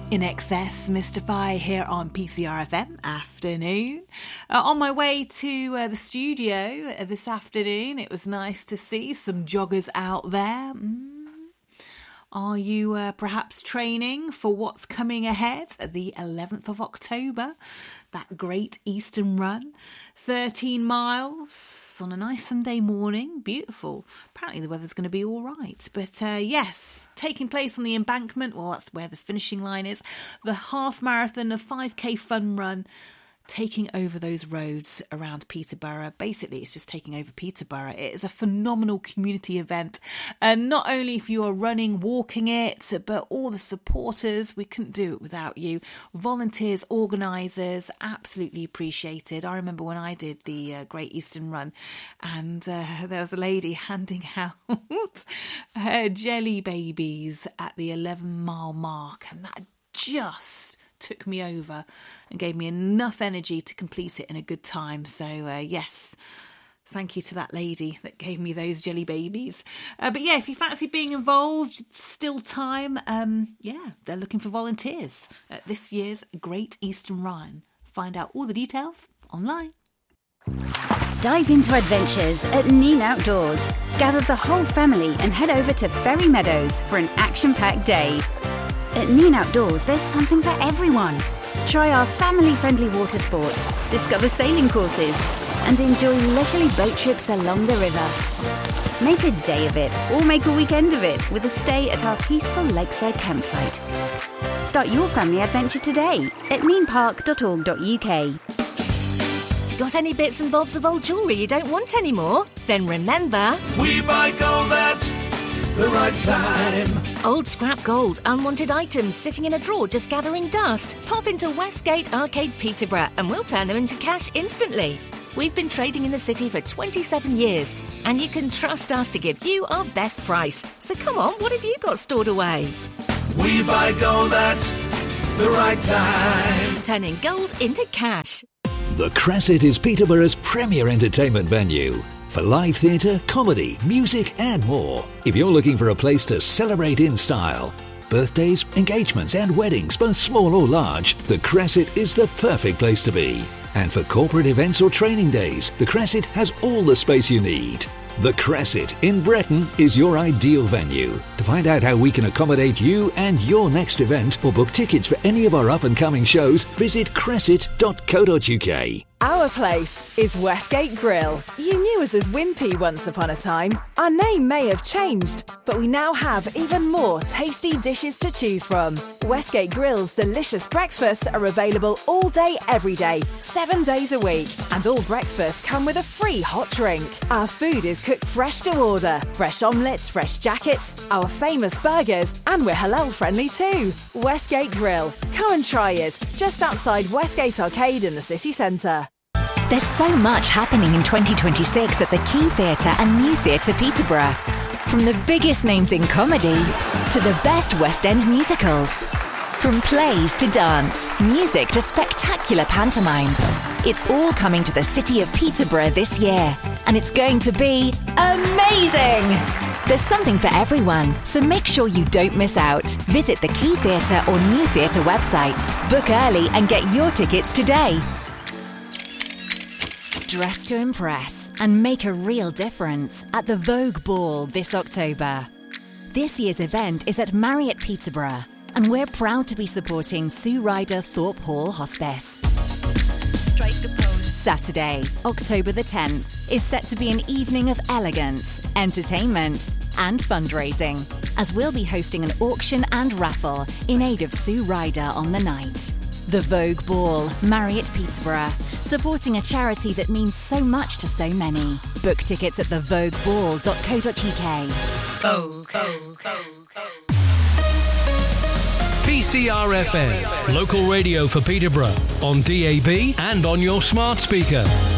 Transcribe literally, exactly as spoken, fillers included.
In Excess, Mystify here on P C R F M afternoon. Uh, on my way to uh, the studio uh, this afternoon, it was nice to see some joggers out there. Mm. Are you uh, perhaps training for what's coming ahead at the eleventh of October? That great Eastern run. thirteen miles on a nice Sunday morning. Beautiful. Apparently the weather's going to be all right. But uh, yes, taking place on the embankment. Well, that's where the finishing line is. The half marathon, a five K fun run, taking over those roads around Peterborough. Basically, it's just taking over Peterborough. It is a phenomenal community event. And not only if you are running, walking it, but all the supporters. We couldn't do it without you. Volunteers, organisers, absolutely appreciated. I remember when I did the uh, Great Eastern Run and uh, there was a lady handing out her jelly babies at the eleven mile mark. And that just took me over and gave me enough energy to complete it in a good time. So uh, yes, thank you to that lady that gave me those jelly babies. Uh, but yeah, if you fancy being involved, it's still time. Um, yeah, they're looking for volunteers at this year's Great Eastern Run. Find out all the details online. Dive into adventures at Neen Outdoors. Gather the whole family and head over to Ferry Meadows for an action-packed day. At Neen Outdoors, there's something for everyone. Try our family-friendly water sports, discover sailing courses, and enjoy leisurely boat trips along the river. Make a day of it, or make a weekend of it, with a stay at our peaceful lakeside campsite. Start your family adventure today at neen park dot org dot U K. Got any bits and bobs of old jewellery you don't want anymore? Then remember... We buy gold at the right time. Old scrap gold, unwanted items sitting in a drawer just gathering dust. Pop into Westgate Arcade Peterborough and we'll turn them into cash instantly. We've been trading in the city for twenty-seven years and you can trust us to give you our best price. So come on, what have you got stored away? We buy gold at the right time. Turning gold into cash. The Crescent is Peterborough's premier entertainment venue for live theatre, comedy, music and more. If you're looking for a place to celebrate in style, birthdays, engagements and weddings, both small or large, the Crescent is the perfect place to be. And for corporate events or training days, the Crescent has all the space you need. The Crescent in Breton is your ideal venue. To find out how we can accommodate you and your next event or book tickets for any of our up-and-coming shows, visit crescent dot co dot U K. Our place is Westgate Grill. You knew us as Wimpy once upon a time. Our name may have changed, but we now have even more tasty dishes to choose from. Westgate Grill's delicious breakfasts are available all day, every day, seven days a week. And all breakfasts come with a free hot drink. Our food is cooked fresh to order. Fresh omelettes, fresh jackets, our famous burgers, and we're halal friendly too. Westgate Grill. Come and try us just outside Westgate Arcade in the city centre. There's so much happening in twenty twenty-six at the Key Theatre and New Theatre Peterborough. From the biggest names in comedy to the best West End musicals. From plays to dance, music to spectacular pantomimes. It's all coming to the city of Peterborough this year. And it's going to be amazing! There's something for everyone, so make sure you don't miss out. Visit the Key Theatre or New Theatre websites. Book early and get your tickets today. Dress to impress and make a real difference at the Vogue Ball this October. This year's event is at Marriott Peterborough, and we're proud to be supporting Sue Ryder Thorpe Hall Hospice. Strike a pose. Saturday, October the tenth, is set to be an evening of elegance, entertainment, and fundraising, as we'll be hosting an auction and raffle in aid of Sue Ryder on the night. The Vogue Ball, Marriott Peterborough, supporting a charity that means so much to so many. Book tickets at the vogue ball dot co dot U K. Vogue, Vogue, Vogue. P C R F M, local radio for Peterborough, on D A B and on your smart speaker.